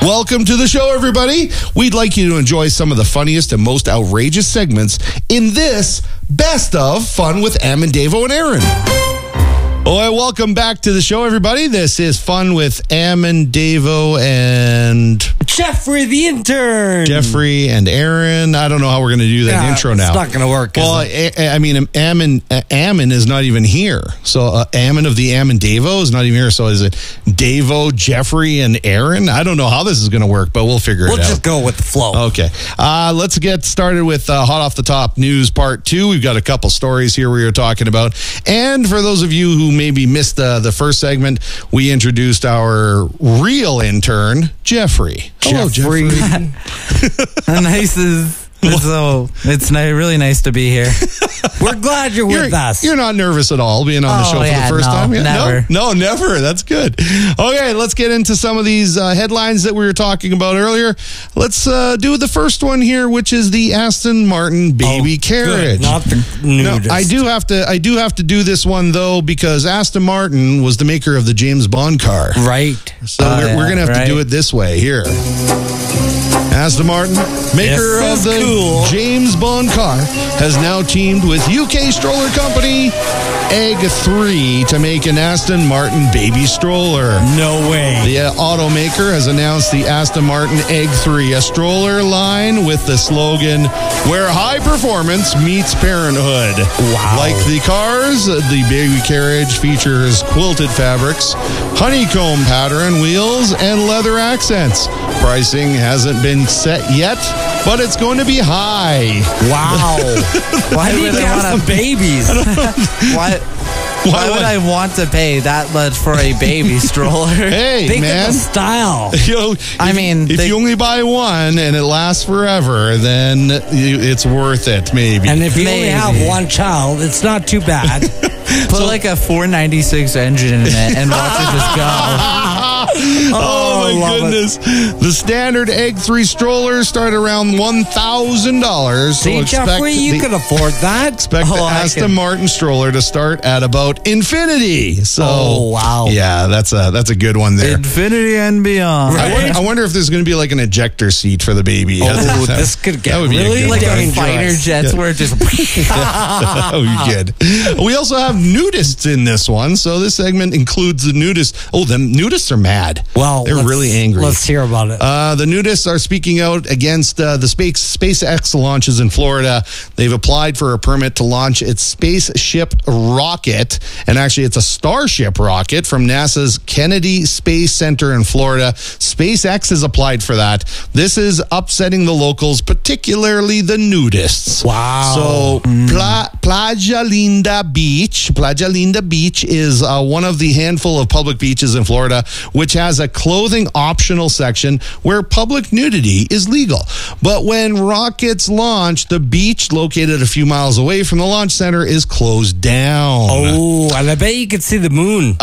Welcome to the show, everybody. We'd like you to enjoy some of the funniest and most outrageous segments in this Best of Fun with Am and Davo and Aaron. Welcome back to the show, everybody. This is Fun with Am and Davo and Jeffrey the intern. Jeffrey and Aaron. I don't know how we're going to do that intro now. It's not going to work. Well, I mean, Ammon is not even here. So Ammon of the Am and Davo is not even here. So is it Davo, Jeffrey, and Aaron? I don't know how this is going to work, but we'll figure it out. We'll just go with the flow. Okay. Let's get started with hot off the top news part 2. We've got a couple stories here we are talking about. And for those of you who maybe missed the first segment, we introduced our real intern, Jeffrey. Hello, Jeffrey. It's really nice to be here. We're glad you're with us. You're not nervous at all being on the show for the first time? Yeah, never. No, never. That's good. Okay, let's get into some of these headlines that we were talking about earlier. Let's do the first one here, which is the Aston Martin baby carriage. Good. Not the nudist. Now, I do have to do this one though, because Aston Martin was the maker of the James Bond car. Right. So we're going to have to do it this way here. Aston Martin, maker of the James Bond car, has now teamed with UK stroller company Egg 3 to make an Aston Martin baby stroller. No way. The automaker has announced the Aston Martin Egg 3, a stroller line with the slogan, "Where high performance meets parenthood." Wow. Like the cars, the baby carriage features quilted fabrics, honeycomb pattern wheels, and leather accents. Pricing hasn't been set yet, but it's going to be high. Wow. Why do you have some babies? Why would I want to pay that much for a baby stroller? Hey, Think man. of the style. If you only buy one and it lasts forever, then it's worth it, maybe. And if you only have one child, it's not too bad. Put like a 496 engine in it and watch it just go. Oh my goodness. The standard Egg 3 stroller start around $1,000. See, Jeffrey, you could afford that. Expect the Aston Martin stroller to start at about infinity. So, wow. Yeah, that's a good one there. Infinity and beyond. Right? I wonder if there's going to be like an ejector seat for the baby. This could get really like dangerous. fighter jets where it just... That would be good. We also have nudists in this one. So this segment includes the nudists. Oh, the nudists are mad. Well, they're really angry. Let's hear about it. The nudists are speaking out against the SpaceX launches in Florida. They've applied for a permit to launch its spaceship rocket, and actually it's a Starship rocket from NASA's Kennedy Space Center in Florida. SpaceX has applied for that. This is upsetting the locals, particularly the nudists. Wow. So Playa Linda Beach. Playa Linda Beach is one of the handful of public beaches in Florida which has a clothing optional section where public nudity is legal. But when rockets launch, the beach located a few miles away from the launch center is closed down. Oh, and I bet you could see the moon.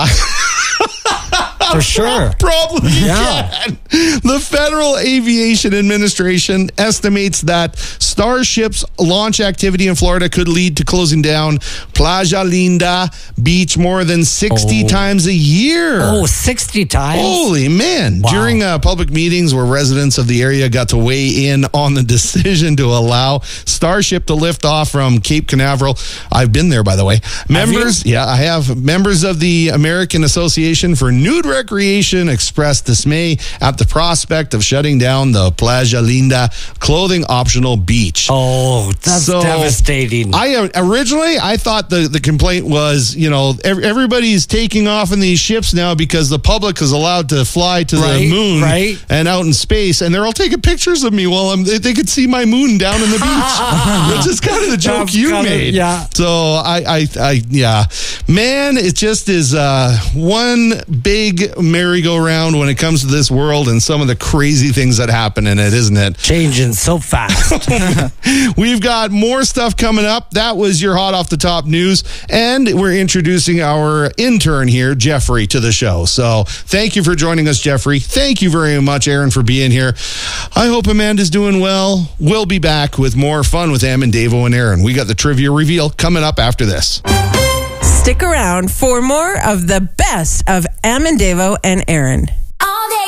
For sure. Probably can. The Federal Aviation Administration estimates that Starship's launch activity in Florida could lead to closing down Playa Linda Beach more than 60 times a year. Oh, 60 times? Holy man. Wow. During public meetings where residents of the area got to weigh in on the decision to allow Starship to lift off from Cape Canaveral. I've been there, by the way. Yeah, I have. Members of the American Association for Nude Recreation expressed dismay at the prospect of shutting down the Playa Linda clothing optional beach. Oh, that's devastating. Originally, I thought the complaint was, everybody's taking off in these ships now because the public is allowed to fly to the moon and out in space, and they're all taking pictures of me while they could see my moon down in the beach, which is kind of the joke you made. Yeah. So man, it just is one big merry-go-round when it comes to this world and some of the crazy things that happen in it, isn't it? Changing so fast. We've got more stuff coming up. That was your hot off the top news, and we're introducing our intern here, Jeffrey, to the show. So thank you for joining us, Jeffrey. Thank you very much, Aaron, for being here. I hope Amanda's doing well. We'll be back with more fun with Am and Davo and Aaron. We got the trivia reveal coming up after this. Stick around for more of the best of Am and Davo and Aaron.